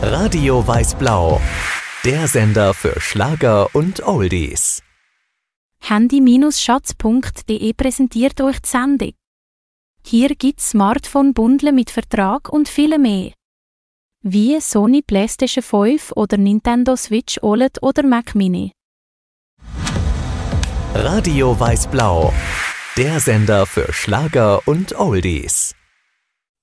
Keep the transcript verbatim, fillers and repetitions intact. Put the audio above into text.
Radio Weiß-Blau, der Sender für Schlager und Oldies. handy Bindestrich schatz Punkt de präsentiert euch die Sendung. Hier gibt's Smartphone-Bundle mit Vertrag und viel mehr. Wie Sony PlayStation fünf oder Nintendo Switch O L E D oder Mac Mini. Radio Weiß-Blau, der Sender für Schlager und Oldies.